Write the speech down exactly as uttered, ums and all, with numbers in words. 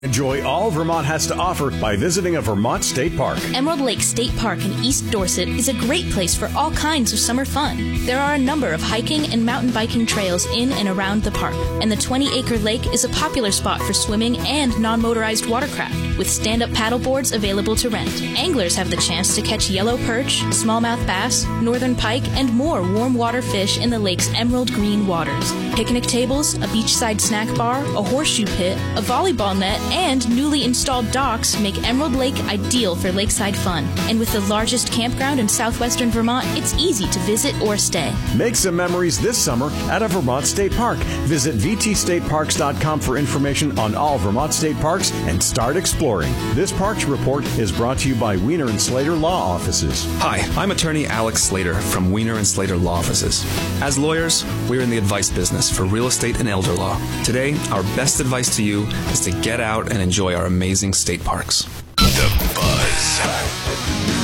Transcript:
Enjoy all Vermont has to offer by visiting a Vermont state park. Emerald Lake State Park in East Dorset is a great place for all kinds of summer fun. There are a number of hiking and mountain biking trails in and around the park, and the twenty-acre lake is a popular spot for swimming and non-motorized watercraft, with stand-up paddle boards available to rent. Anglers have the chance to catch yellow perch, smallmouth bass, northern pike, and more warm water fish in the lake's emerald green waters. Picnic tables, a beachside snack bar, a horseshoe pit, a volleyball net, and newly installed docks make Emerald Lake ideal for lakeside fun. And with the largest campground in southwestern Vermont, it's easy to visit or stay. Make some memories this summer at a Vermont state park. Visit v t state parks dot com for information on all Vermont state parks and start exploring. This Parks Report is brought to you by Wiener and Slater Law Offices. Hi, I'm attorney Alex Slater from Wiener and Slater Law Offices. As lawyers, we're in the advice business for real estate and elder law. Today, our best advice to you is to get out and enjoy our amazing state parks. The Buzz.